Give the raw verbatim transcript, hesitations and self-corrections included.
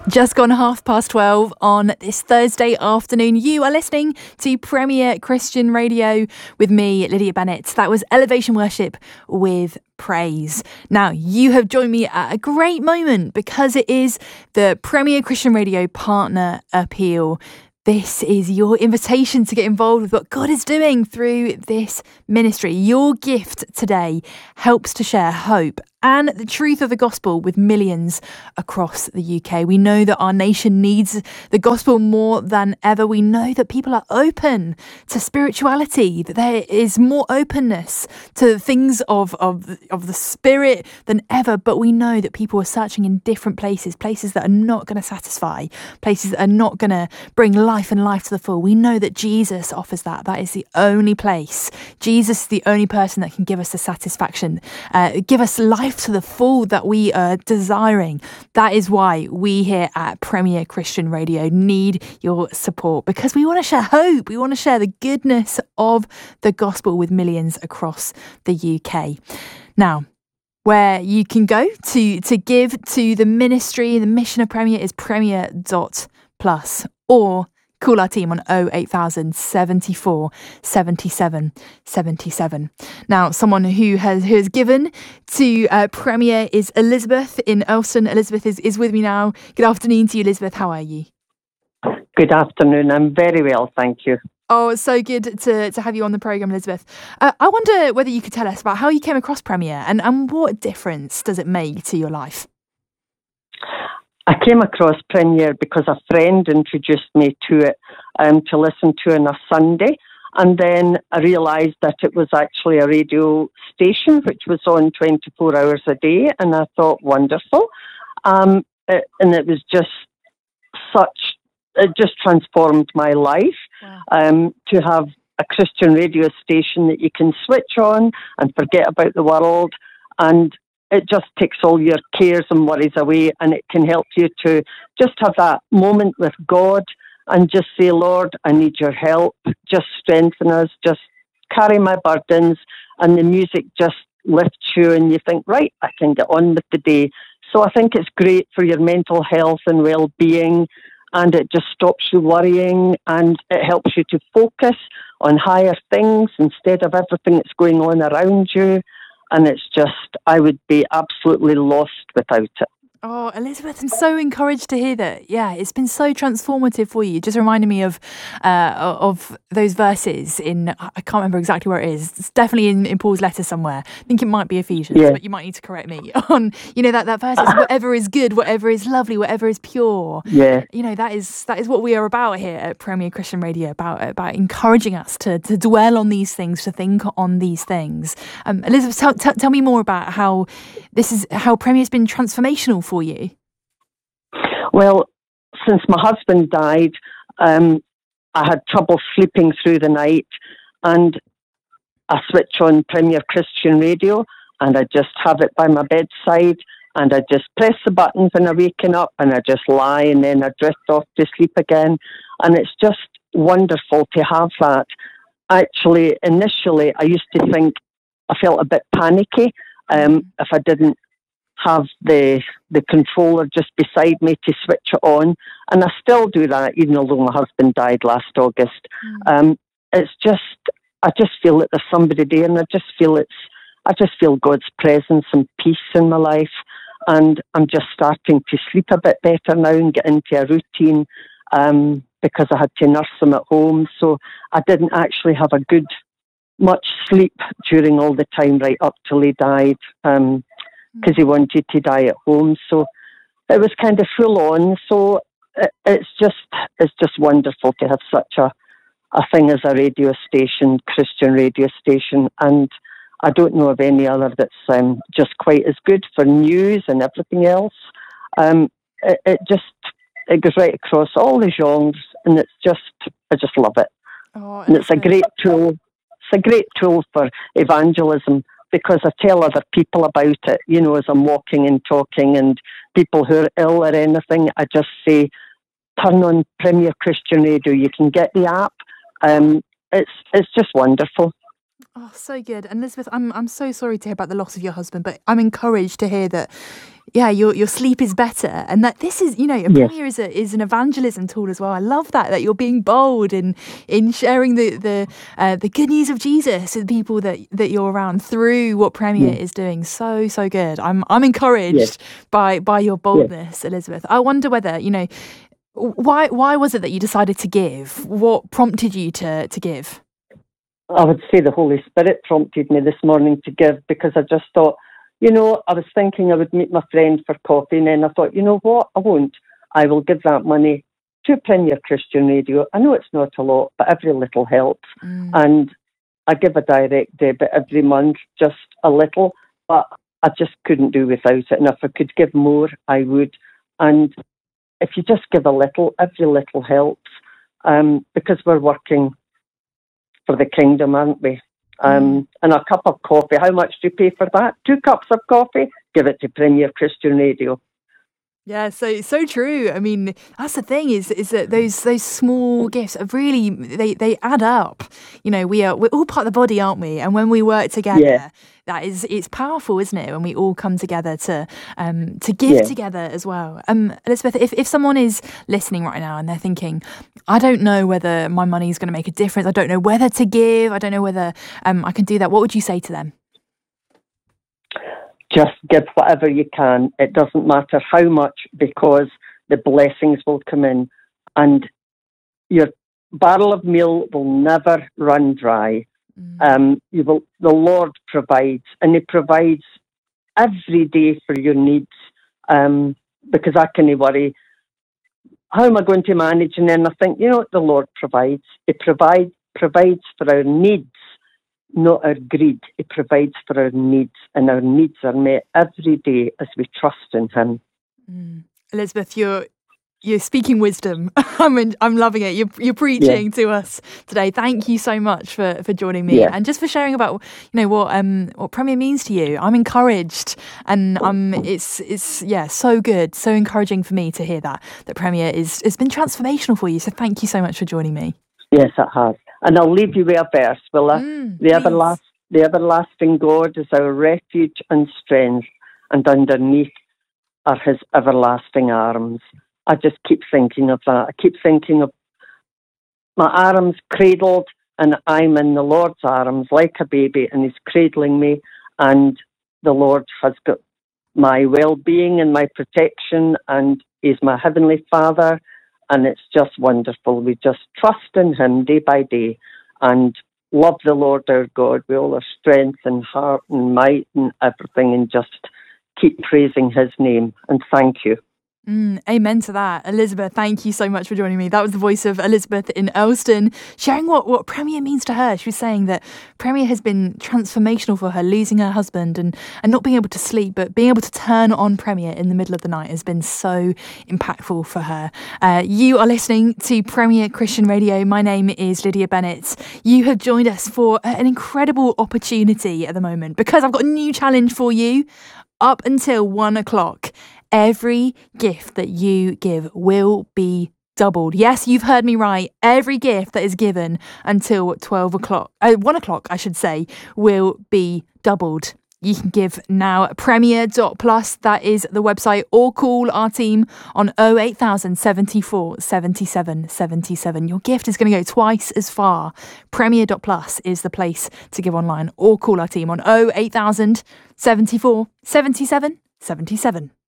Just gone half past twelve on this Thursday afternoon. You are listening to Premier Christian Radio with me, Lydia Bennett. That was Elevation Worship with Praise. Now, you have joined me at a great moment because it is the Premier Christian Radio Partner Appeal. This is your invitation to get involved with what God is doing through this ministry. Your gift today helps to share hope and the truth of the gospel with millions across the U K. We know that our nation needs the gospel more than ever. We know that people are open to spirituality, that there is more openness to things of, of, of the spirit than ever. But we know that people are searching in different places, places that are not going to satisfy, places that are not going to bring life and life to the full. We know that Jesus offers that. That is the only place. Jesus is the only person that can give us the satisfaction, uh, give us life to the full that we are desiring. That is why we here at Premier Christian Radio need your support, because we want to share hope. We want to share the goodness of the gospel with millions across the U K. Now, where you can go to to give to the ministry, the mission of Premier is premier dot plus, or call our team on oh eight thousand seventy-four seventy-seven seventy-seven. Now, someone who has who has given to uh, Premier is Elizabeth in Elston. Elizabeth is, is with me now. Good afternoon to you, Elizabeth. How are you? Good afternoon. I'm very well, thank you. Oh, it's so good to, to have you on the programme, Elizabeth. Uh, I wonder whether you could tell us about how you came across Premier and, and what difference does it make to your life? I came across Premier because a friend introduced me to it um, to listen to on a Sunday, and then I realised that it was actually a radio station which was on twenty-four hours a day, and I thought, wonderful. Um, it, and it was just such, it just transformed my life. Wow. um, to have a Christian radio station that you can switch on and forget about the world, and it just takes all your cares and worries away, and it can help you to just have that moment with God and just say, Lord, I need your help. Just strengthen us, just carry my burdens, and the music just lifts you and you think, right, I can get on with the day. So I think it's great for your mental health and well-being, and it just stops you worrying, and it helps you to focus on higher things instead of everything that's going on around you. And it's just, I would be absolutely lost without it. Oh, Elizabeth, I'm so encouraged to hear that. Yeah, it's been so transformative for you. It just reminded me of uh, of those verses in, I can't remember exactly where it is. It's definitely in, in Paul's letter somewhere. I think it might be Ephesians, yeah. But you might need to correct me on, you know, that, that verse is whatever is good, whatever is lovely, whatever is pure. Yeah. You know, that is that is what we are about here at Premier Christian Radio, about about encouraging us to, to dwell on these things, to think on these things. Um, Elizabeth, tell, tell, tell me more about how this is, how Premier has been transformational for you. Well, since my husband died, um, I had trouble sleeping through the night, and I switch on Premier Christian Radio, and I just have it by my bedside, and I just press the buttons when I'm waking up, and I just lie, and then I drift off to sleep again. And it's just wonderful to have that. Actually, initially, I used to think I felt a bit panicky um, if I didn't have the the controller just beside me to switch it on, and I still do that even although my husband died last August. Mm. Um, it's just, I just feel that there's somebody there, and I just feel it's, I just feel God's presence and peace in my life, and I'm just starting to sleep a bit better now and get into a routine um, because I had to nurse him at home, so I didn't actually have a good much sleep during all the time right up till he died. Um, because he wanted to die at home, so it was kind of full on. So it, it's just it's just wonderful to have such a, a thing as a radio station, Christian radio station, and I don't know of any other that's um, just quite as good for news and everything else. Um, it, it just it goes right across all the genres, and it's just I just love it. Oh, and it's a great tool. It's a great tool for evangelism, because I tell other people about it, you know, as I'm walking and talking, and people who are ill or anything, I just say, turn on Premier Christian Radio. You can get the app. Um, it's it's just wonderful. Oh, so good. And Elizabeth, I'm I'm so sorry to hear about the loss of your husband, but I'm encouraged to hear that, yeah, your your sleep is better, and that this is, you know, a Yes. Premier is a is an evangelism tool as well. I love that that you're being bold in in sharing the the uh, the good news of Jesus with people that that you're around through what Premier Yes. is doing. So so good. I'm I'm encouraged Yes. by by your Yes. boldness, Elizabeth. I wonder whether, you know, why why was it that you decided to give? What prompted you to to give? I would say the Holy Spirit prompted me this morning to give, because I just thought, you know, I was thinking I would meet my friend for coffee, and then I thought, you know what, I won't. I will give that money to Premier Christian Radio. I know it's not a lot, but every little helps. Mm. And I give a direct debit every month, just a little, but I just couldn't do without it. And if I could give more, I would. And if you just give a little, every little helps, um, because we're working for the kingdom, aren't we? Um, and a cup of coffee, how much do you pay for that? Two cups of coffee? Give it to Premier Christian Radio. Yeah, so so true. I mean, that's the thing is is that those those small gifts are really they they add up. You know, we are we're all part of the body, aren't we? And when we work together, Yeah. that is it's powerful, isn't it? When we all come together to um to give Yeah. together as well. Um, Elizabeth, if if someone is listening right now and they're thinking, I don't know whether my money is going to make a difference. I don't know whether to give. I don't know whether um I can do that. What would you say to them? Just give whatever you can. It doesn't matter how much, because the blessings will come in, and your barrel of meal will never run dry. Mm. Um, you will. The Lord provides, and He provides every day for your needs. Um, because I can worry, how am I going to manage? And then I think, you know what, the Lord provides. He provides provides for our needs, not our greed. He provides for our needs, and our needs are met every day as we trust in Him. Mm. Elizabeth, you're you're speaking wisdom. I'm in, I'm loving it. You're you're preaching Yeah. to us today. Thank you so much for, for joining me Yeah. and just for sharing about, you know, what um what Premier means to you. I'm encouraged, and um it's it's yeah so good, so encouraging for me to hear that that Premier is has been transformational for you. So thank you so much for joining me. Yes, it has. And I'll leave you with a verse, will I? Mm, The please. everlast, the everlasting God is our refuge and strength, and underneath are His everlasting arms. I just keep thinking of that. I keep thinking of my arms cradled, and I'm in the Lord's arms like a baby, and He's cradling me, and the Lord has got my well-being and my protection, and He's my Heavenly Father, and it's just wonderful. We just trust in Him day by day, and love the Lord our God with all our strength and heart and might and everything, and just keep praising His name. And thank you. Mm, amen to that. Elizabeth, thank you so much for joining me. That was the voice of Elizabeth in Elston, sharing what, what Premier means to her. She was saying that Premier has been transformational for her, losing her husband and, and not being able to sleep, but being able to turn on Premier in the middle of the night has been so impactful for her. Uh, you are listening to Premier Christian Radio. My name is Lydia Bennett. You have joined us for an incredible opportunity at the moment, because I've got a new challenge for you. Up until one o'clock, every gift that you give will be doubled. Yes, you've heard me right. Every gift that is given until twelve o'clock, uh, one o'clock, I should say, will be doubled. You can give now at premier dot plus. That is the website, or call our team on oh eight thousand seventy-four seventy-seven seventy-seven. Your gift is going to go twice as far. premier dot plus is the place to give online, or call our team on oh eight thousand seventy-four seventy-seven seventy-seven.